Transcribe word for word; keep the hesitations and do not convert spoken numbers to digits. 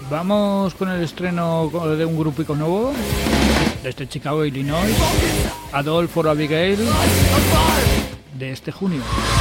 Vamos con el estreno de un grupo nuevo desde Chicago, Illinois, Adolf or Abigail, de este junio.